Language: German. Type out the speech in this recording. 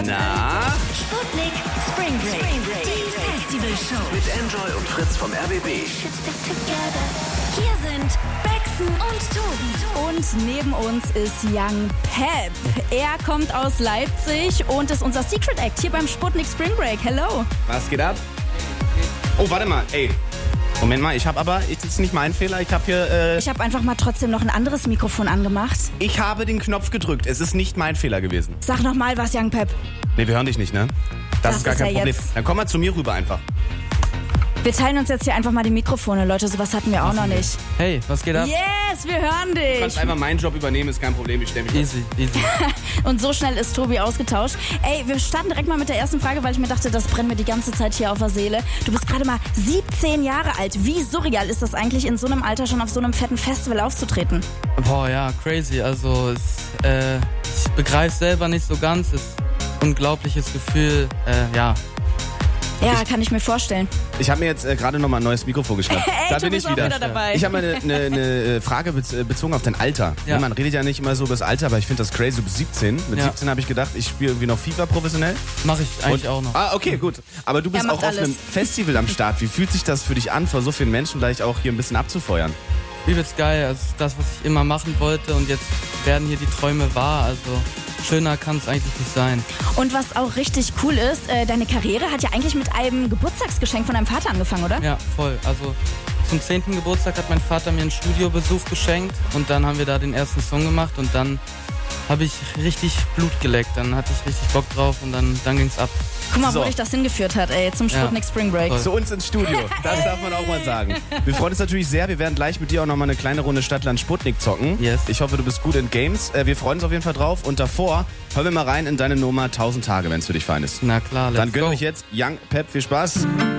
Na? Sputnik Spring Break. Die Festivalshow. Mit Enjoy und Fritz vom RBB. Hier sind Bexen und Tobi. Und neben uns ist Young Pep. Er kommt aus Leipzig und ist unser Secret Act hier beim Sputnik Spring Break. Hello. Was geht ab? Oh, warte mal, ey. Moment mal, das ist nicht mein Fehler, ich habe einfach mal trotzdem noch ein anderes Mikrofon angemacht. Ich habe den Knopf gedrückt, es ist nicht mein Fehler gewesen. Sag nochmal was, Young Pep. Nee, wir hören dich nicht, ne? Das ist gar kein Problem. Dann komm mal zu mir rüber einfach. Wir teilen uns jetzt hier einfach mal die Mikrofone, Leute, sowas hatten wir auch noch nicht. Hey, was geht ab? Yes, wir hören dich. Du kannst einfach meinen Job übernehmen, ist kein Problem, ich stelle mich Easy. Und so schnell ist Tobi ausgetauscht. Ey, wir starten direkt mal mit der ersten Frage, weil ich mir dachte, das brennt mir die ganze Zeit hier auf der Seele. Du bist gerade mal 17 Jahre alt. Wie surreal ist das eigentlich, in so einem Alter schon auf so einem fetten Festival aufzutreten? Boah, ja, crazy. Also, ich begreife selber nicht so ganz. Es ist ein unglaubliches Gefühl, Ja, kann ich mir vorstellen. Ich habe mir jetzt gerade nochmal ein neues Mikrofon geschnappt. Da bin ich wieder. Dabei. Ich habe mal eine Frage bezogen auf dein Alter. Ja. Man redet ja nicht immer so über das Alter, aber ich finde das crazy. Du bist 17. Mit 17 habe ich gedacht, ich spiele irgendwie noch FIFA professionell. Mache ich eigentlich auch noch. Ah, okay, gut. Aber du bist auch auf einem Festival am Start. Wie fühlt sich das für dich an, vor so vielen Menschen gleich auch hier ein bisschen abzufeuern? Übelst geil. Also das, was ich immer machen wollte, und jetzt werden hier die Träume wahr. Also schöner kann es eigentlich nicht sein. Und was auch richtig cool ist, deine Karriere hat ja eigentlich mit einem Geburtstagsgeschenk von deinem Vater angefangen, oder? Ja, voll. Also zum 10. Geburtstag hat mein Vater mir einen Studiobesuch geschenkt und dann haben wir da den ersten Song gemacht und dann habe ich richtig Blut geleckt. Dann hatte ich richtig Bock drauf und dann ging's ab. Guck mal, wo dich das hingeführt hat, ey, zum Sputnik Spring Break. Zu uns ins Studio, das darf man auch mal sagen. Wir freuen uns natürlich sehr, wir werden gleich mit dir auch nochmal eine kleine Runde Stadtland Sputnik zocken. Yes. Ich hoffe, du bist gut in Games. Wir freuen uns auf jeden Fall drauf und davor hören wir mal rein in deine Nummer 1000 Tage, wenn es für dich fein ist. Na klar, let's Dann gönn go. euch jetzt Young Pep, viel Spaß.